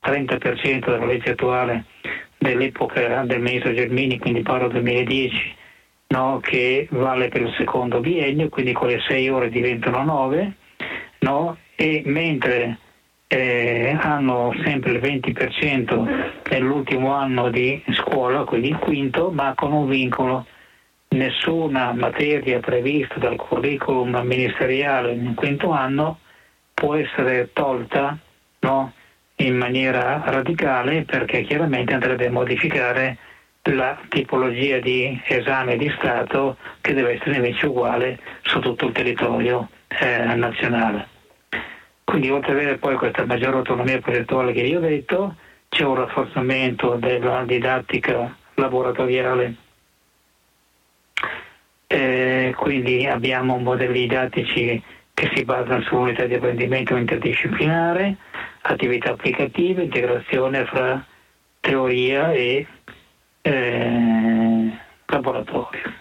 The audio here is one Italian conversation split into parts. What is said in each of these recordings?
30% della legge attuale dell'epoca del ministro Gelmini, quindi parlo 2010, no? Che vale per il secondo biennio, quindi quelle 6 ore diventano 9, no? E mentre hanno sempre il 20% nell'ultimo anno di scuola, quindi il quinto, ma con un vincolo: nessuna materia prevista dal curriculum ministeriale nel quinto anno può essere tolta, no? In maniera radicale, perché chiaramente andrebbe a modificare la tipologia di esame di Stato, che deve essere invece uguale su tutto il territorio nazionale. Quindi, oltre ad avere poi questa maggiore autonomia progettuale che io ho detto, c'è un rafforzamento della didattica laboratoriale, quindi abbiamo modelli didattici che si basano su unità di apprendimento interdisciplinare, attività applicative, integrazione fra teoria e laboratorio.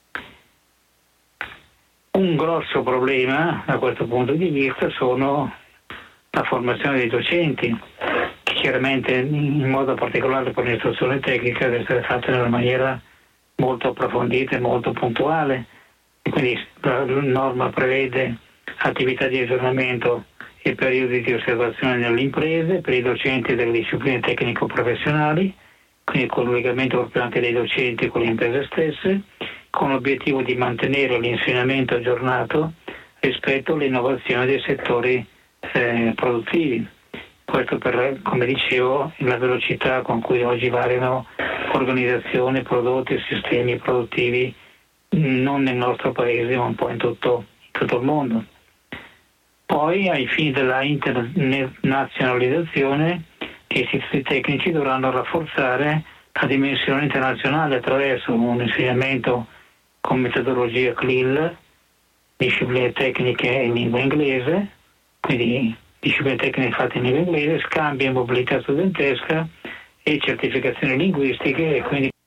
Un grosso problema da questo punto di vista sono la formazione dei docenti, che chiaramente in modo particolare per l'istruzione tecnica deve essere fatta in una maniera molto approfondita e molto puntuale, e quindi la norma prevede attività di aggiornamento e periodi di osservazione nelle imprese per i docenti delle discipline tecnico-professionali, quindi il collegamento proprio anche dei docenti con le imprese stesse, con l'obiettivo di mantenere l'insegnamento aggiornato rispetto all'innovazione dei settori produttivi. Questo per, come dicevo, la velocità con cui oggi variano organizzazioni, prodotti e sistemi produttivi, non nel nostro paese ma un po' in tutto il mondo. Poi, ai fini della internazionalizzazione, gli istituti tecnici dovranno rafforzare la dimensione internazionale attraverso un insegnamento con metodologia CLIL, discipline tecniche in lingua inglese, quindi discipline tecniche fatte in lingua inglese, scambi e mobilità studentesca e certificazioni linguistiche, e quindi